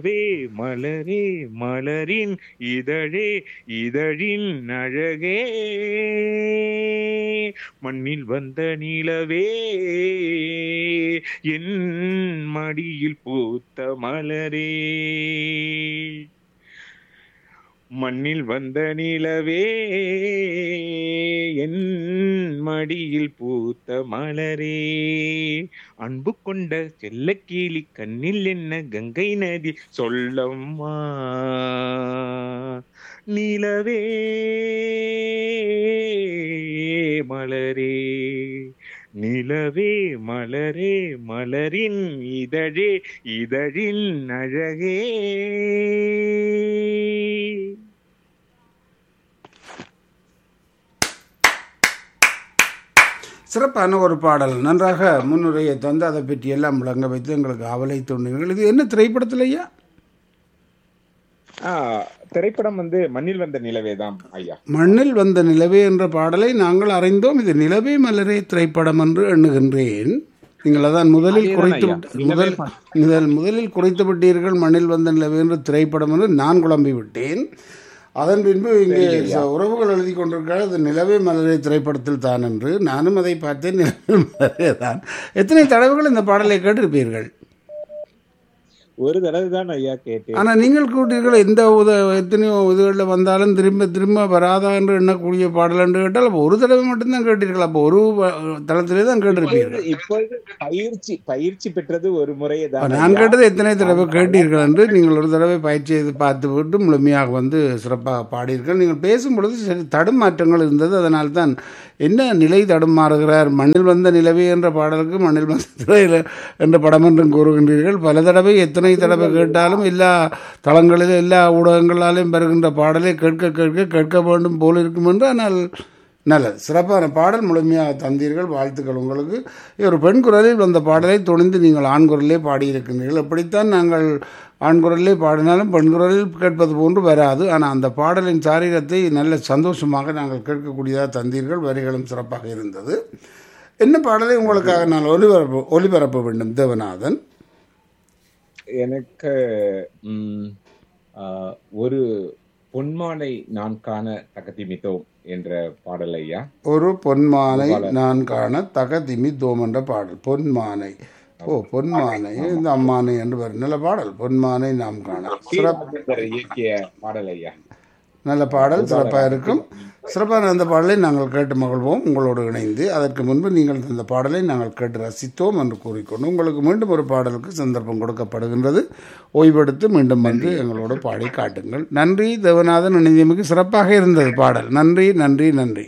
வே மலரே மலரின் இதழே இதழின் அழகே மண்ணில் வந்த நிலவே என் மடியில் பூத்த மலரே மண்ணில் வந்த நிலவே என் மடியில் பூத்த மலரே அன்பு கொண்ட செல்லக்கிளி கண்ணில் என்ன கங்கை நதி சொல்லம்மா நிலவே மலரே நிலவே மலரே மலரின் இதழே இதழின் அழகே. சிறப்பான ஒரு பாடல், நன்றாக முன்னுரையை தந்து அதை பற்றி எல்லாம் விளங்க வைத்து எங்களுக்கு அவலை தோன்றுங்கள். இது என்ன திரைப்படத்தில் ஐயா? திரைப்படம் மண்ணில் வந்த நிலவே தான் ஐயா. மண்ணில் வந்த நிலவே என்ற பாடலை நாங்கள் அறிந்தோம். இது நிலவே மலரே திரைப்படம் என்று எண்ணுகின்றேன். நீங்கள் அதான் முதலில் குறைத்து விட்டீர்கள். மண்ணில் வந்த நிலவே என்ற திரைப்படம் என்று நான் குழம்பி விட்டேன். அதன் பின்பு இங்கே உறவுகள் எழுதி கொண்டிருக்கிறார் அது நிலவே மலரே திரைப்படத்தில் தான் என்று. நானும் அதை பார்த்தேன், நிலவே மலரே தான். எத்தனை தடவைகள் இந்த பாடலை கேட்டிருப்பீர்கள்? ஒரு தடவை தான் ஐயா கேட்டேன். ஆனால் நீங்கள் கூட்டீர்கள் எந்த எத்தனையோ இதுகளில் வந்தாலும் திரும்ப திரும்ப வராதா என்று எண்ணக்கூடிய பாடல் என்று கேட்டால் அப்போ ஒரு தடவை மட்டும்தான் கேட்டீர்கள். அப்போ ஒரு தளத்திலே தான் கேட்டிருப்பீர்கள். இப்பொழுது பயிற்சி பெற்றது ஒரு முறையே தான். நான் கேட்டது எத்தனை தடவை கேட்டீர்கள் என்று. நீங்கள் ஒரு தடவை பயிற்சி செய்து பார்த்து விட்டு முழுமையாக சிறப்பாக பாடியிருக்கள். நீங்கள் பேசும் பொழுது சரி தடுமாற்றங்கள் இருந்தது. அதனால் தான் என்ன நிலை தடுமாறுகிறார். மண்ணில் வந்த நிலவே என்ற பாடலுக்கு மண்ணில் வந்த நிலை என்ற படம் என்றும் கூறுகின்றீர்கள். பல தடவை எத்தனை தடவை கேட்டாலும் எல்லா தளங்களிலும் எல்லா ஊடகங்களாலும் வருகின்ற பாடலை கேட்க கேட்க கேட்க வேண்டும் போல் இருக்கும் என்று. ஆனால் நல்லது, சிறப்பான பாடல் முழுமையாக தந்தீர்கள். வாழ்த்துக்கள் உங்களுக்கு. ஒரு பெண் குரலில் வந்த பாடலை துணிந்து நீங்கள் ஆண் குரலே பாடியிருக்கின்றீர்கள். அப்படித்தான் நாங்கள் ஆண் குரலிலே பாடினாலும் பெண் குரலில் கேட்பது போன்று வராது. ஆனால் அந்த பாடலின் சாரீரத்தை நல்ல சந்தோஷமாக நாங்கள் கேட்கக்கூடியதாக தந்தீர்கள். வரிகளும் சிறப்பாக இருந்தது. என்ன பாடலை உங்களுக்காக நான் ஒலிபரப்ப வேண்டும் தேவநாதன்? எனக்கு ஒரு பொன்மானை நான் காண தகதிமித்தோம் என்ற பாடல் ஐயா. ஒரு பொன்மானை நான் காண தகதிமித்தோம் என்ற பாடல். பொன்மானை, பொன்மானை இந்த அம்மானை என்று வரும் நல்ல பாடல். பொன்மானை நாம் காண இயக்கிய பாடல் ஐயா. நல்ல பாடல், சிறப்பாக இருக்கும். சிறப்பான அந்த பாடலை நாங்கள் கேட்டு மகிழ்வோம் உங்களோடு இணைந்து. அதற்கு முன்பு நீங்கள் இந்த பாடலை நாங்கள் கேட்டு ரசித்தோம் என்று கூறிக்கொண்டு உங்களுக்கு மீண்டும் ஒரு பாடலுக்கு சந்தர்ப்பம் கொடுக்கப்படுகின்றது. ஓய்வெடுத்து மீண்டும் எங்களோடு பாடி காட்டுங்கள். நன்றி தேவநாதன், இணைந்தமைக்கு சிறப்பாக இருந்தது பாடல். நன்றி நன்றி நன்றி.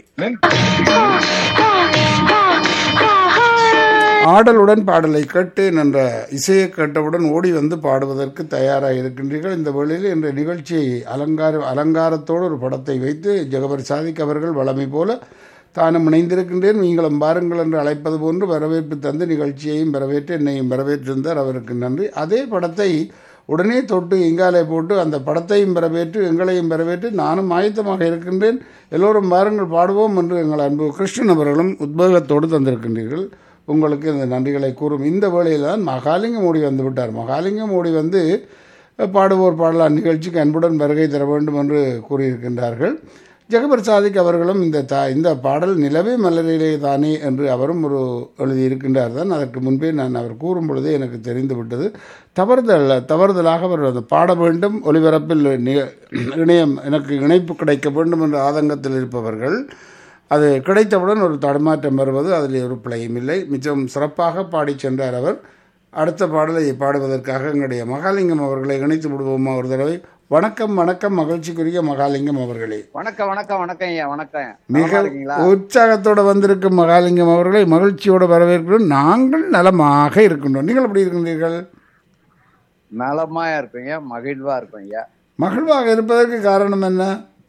ஆடலுடன் பாடலை கேட்டு என்ற இசையை கேட்டவுடன் ஓடி பாடுவதற்கு தயாராக இருக்கின்றீர்கள். இந்த வேளையில் என்ற நிகழ்ச்சியை அலங்காரத்தோடு ஒரு படத்தை வைத்து ஜெகபர் சாதிக் அவர்கள் வளமை போல தானும் இணைந்திருக்கின்றேன் நீங்களும் பாருங்கள் என்று அழைப்பது போன்று வரவேற்பு தந்து நிகழ்ச்சியையும் வரவேற்று என்னையும் வரவேற்றிருந்தார். அவருக்கு நன்றி. அதே படத்தை உடனே தொட்டு இங்காலே போட்டு அந்த படத்தையும் வரவேற்று எங்களையும் வரவேற்று நானும் ஆயத்தமாக இருக்கின்றேன், எல்லோரும் பாருங்கள் பாடுவோம் என்று எங்கள் அன்பு கிருஷ்ணன் அவர்களும் உத்வேகத்தோடு தந்திருக்கின்றீர்கள். உங்களுக்கு இந்த நன்றிகளை கூறும் இந்த வேளையில் தான் மகாலிங்கம் ஓடி வந்துவிட்டார். மகாலிங்கம் ஓடி பாடுவோர் பாடலார் நிகழ்ச்சிக்கு அன்புடன் வருகை தர வேண்டும் என்று கூறியிருக்கின்றார்கள். ஜெகபர் சாதிக் அவர்களும் இந்த பாடல் நிலவே மலரிலே தானே என்று அவரும் ஒரு எழுதியிருக்கின்றார் தான். அதற்கு முன்பே நான் அவர் கூறும் பொழுதே எனக்கு தெரிந்து விட்டது. தவறுதலாக அவர் பாட வேண்டும், ஒலிபரப்பில் இணையம் எனக்கு இணைப்பு கிடைக்க வேண்டும் என்ற ஆதங்கத்தில் இருப்பவர்கள் அது கிடைத்தவுடன் ஒரு தடுமாற்றம் வருவது, அதில் ஒரு பிழையும் இல்லை. மிகவும் சிறப்பாக பாடி சென்றார் அவர். அடுத்த பாடலை பாடுவதற்காக எங்களுடைய மகாலிங்கம் அவர்களை இணைத்து விடுவோமா ஒரு தடவை? வணக்கம் வணக்கம், மகிழ்ச்சிக்குரிய மகாலிங்கம் அவர்களே. வணக்கம் வணக்கம் வணக்கம் ஐயா. வணக்கம். மிக உற்சாகத்தோடு வந்திருக்கும் மகாலிங்கம் அவர்களை மகிழ்ச்சியோடு வரவேற்கிறோம். நாங்கள் நலமாக இருக்கின்றோம். நீங்கள் எப்படி இருக்கின்றீர்கள்? நலமா இருக்கீங்க, மகிழ்வா இருக்கீங்க. மகிழ்வாக இருப்பதற்கு காரணம் என்ன?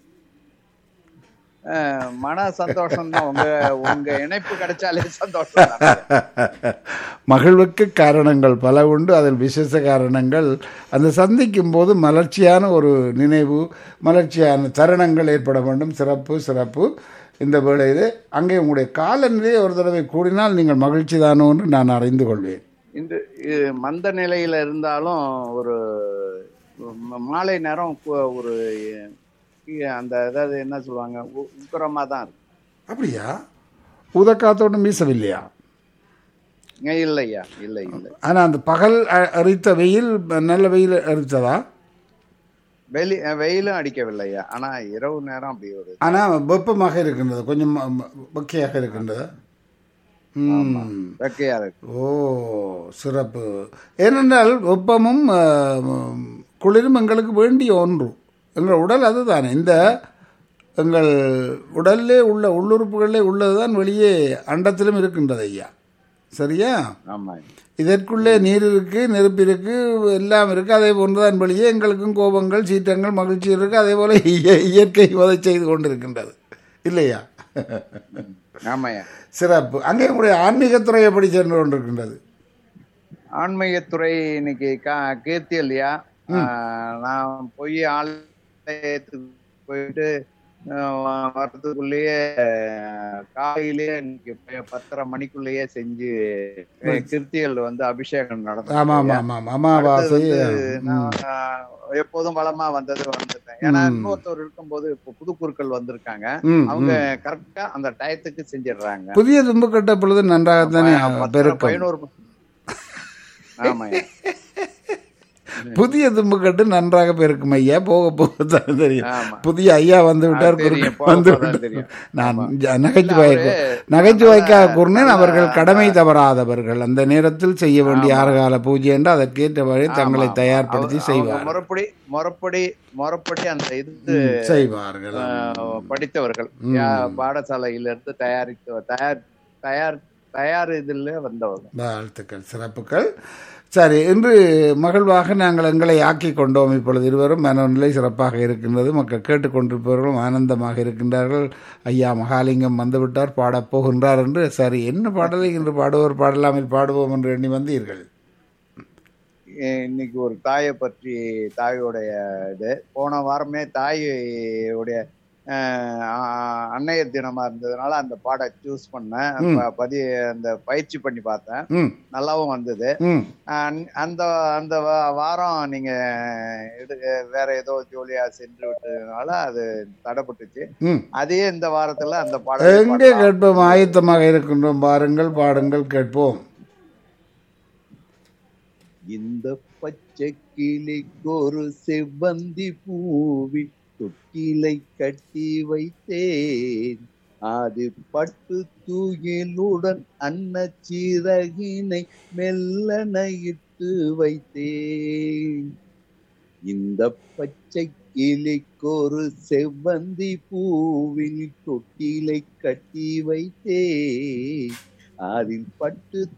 மன சந்தோஷம் தான். உங்க இணைப்பு கிடைச்சாலே சந்தோஷம். மகிழ்வுக்கு காரணங்கள் பல உண்டு, அதில் விசேஷ காரணங்கள். அந்த சந்திக்கும் போது மலர்ச்சியான ஒரு நினைவு, மலர்ச்சியான தருணங்கள் ஏற்பட வேண்டும். சிறப்பு சிறப்பு. இந்த வேளையில் அங்கே உங்களுடைய காலநிலையை ஒரு தடவை கூடினால் நீங்கள் மகிழ்ச்சி தானோ என்று நான் அறிந்து கொள்வேன். இந்த மந்த நிலையில இருந்தாலும் ஒரு மாலை நேரம் ஒரு அந்த அதாவது என்ன சொல்லுவாங்க, உக்கரமா தான் இருக்கு. அப்படியா? உதக்காத்தோடு மீசவில்லையா? இல்லையா, இல்லை இல்லை. ஆனா அந்த பகல் அரித்த வெயில் நல்ல வெயில் அரித்ததா? வெயிலும் அடிக்கவில்லையா, ஆனா இரவு நேரம் அப்படி ஒரு ஆனா வெப்பமாக இருக்கின்றது, கொஞ்சம் வெக்கையாக இருக்கின்றது. வெக்கையா இருக்கு. ஓ, சிறப்பு. ஏனென்றால் வெப்பமும் குளிரும் எங்களுக்கு வேண்டிய ஒன்று. எங்கள் உடல் அதுதானே. இந்த எங்கள் உடல்லே உள்ள உள்ளுறுப்புகளிலே உள்ளதுதான் வெளியே அண்டத்திலும் இருக்கின்றது ஐயா. சரியா? ஆமா. இதற்குள்ளே நீர் இருக்கு, நெருப்பு இருக்கு, எல்லாம் இருக்கு. அதே போன்றுதான் வெளியே எங்களுக்கும் கோபங்கள், சீற்றங்கள், மகிழ்ச்சி இருக்கு. அதே போல இயற்கை உதவி செய்து கொண்டிருக்கின்றது இல்லையா? ஆமாயா. சிறப்பு. அங்கே உங்களுடைய ஆன்மீகத்துறை எப்படி சென்று கொண்டிருக்கின்றது? ஆன்மீகத்துறை இன்னைக்கு கீர்த்தி இல்லையா, நான் போய் ஆலயத்துக்கு போயிட்டு வரதுக்குள்ளேயே காலையிலேயே இன்னைக்கு 10:30 மணிக்குள்ளேயே செஞ்சு கிருத்திகள் அபிஷேகம் நடந்தது. எப்போதும் வளமா வந்துட்டேன். ஏன்னா இன்னொருத்தர் இருக்கும்போது இப்போ புது குருக்கள் வந்திருக்காங்க, அவங்க கரெக்டா அந்த டயத்துக்கு செஞ்சிடுறாங்க. புதிய தும்பு கட்ட பொழுது நன்றாகத்தானே 11. ஆமாய்யா. புதிய தும்பு கட்டு நன்றாக பெருக்கும் ஐயா. போக போக தான் தெரியும். புதிய ஐயா வந்து விட்டார், நான் நகைச்சுவைக்காக கூறினேன். அவர்கள் கடமை தவறாதவர்கள். அந்த நேரத்தில் செய்ய வேண்டிய ஆறுகால பூஜை என்று அதற்கேற்றவரை தங்களை தயார்படுத்தி செய்வார். முறைப்படி அந்த இது செய்வார்கள். படித்தவர்கள் பாடசாலையிலிருந்து தயார் இதில் வந்தவர்கள். வாழ்த்துக்கள், சிறப்புகள். சரி, இன்று மகிழ்வாக நாங்கள் எங்களை ஆக்கி கொண்டோம். இப்பொழுது இருவரும் மனநிலை சிறப்பாக இருக்கின்றது. மக்கள் கேட்டுக்கொண்டிருப்பவர்களும் ஆனந்தமாக இருக்கின்றார்கள். ஐயா மகாலிங்கம் வந்துவிட்டார், பாடப்போகின்றார் என்று. சரி, என்ன பாடலை இன்று பாடுவோர் பாடலாமல் பாடுவோம் என்று எண்ணி வந்தீர்கள்? இன்னைக்கு ஒரு தாயை பற்றி, தாயோடைய இது போன வாரமே தாயோடைய அன்னையர் தினமா இருந்ததுனால அந்த பாட சூஸ் பண்ணேன். அந்த பயிற்சி பண்ணி பார்த்தேன், நல்லாவும் வந்தது. அந்த அந்த வாரம் நீங்க வேற ஏதோ ஜோலியா சென்று விட்டதுனால அது தடைப்பட்டுச்சு. அதே இந்த வாரத்துல அந்த பாடம் எங்கே கேட்போம்? ஆயத்தமாக இருக்கின்றோம், பாருங்கள், பாடுங்கள், கேட்போம். இந்த பச்சை கிளிக்கு ஒரு செவ்வந்தி பூவி தொட்டிலை கட்டி வைத்தேன், அது பட்டு தூயிலுடன் அன்னச்சிறகினை மெல்லனையிட்டு வைத்தேன். இந்த பச்சை கிளிக்கொரு செவ்வந்தி பூவில் தொட்டிலை கட்டி வைத்தேன், அதில் பட்டு